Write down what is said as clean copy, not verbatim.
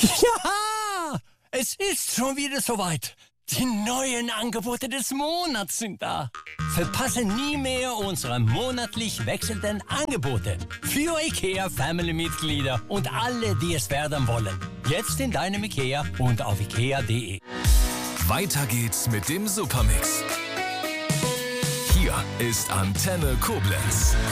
Ja, es ist schon wieder soweit. Die neuen Angebote des Monats sind da. Verpasse nie mehr unsere monatlich wechselnden Angebote für IKEA-Family-Mitglieder und alle, die es werden wollen. Jetzt in deinem IKEA und auf ikea.de. Weiter geht's mit dem Supermix. Hier ist Antenne Koblenz.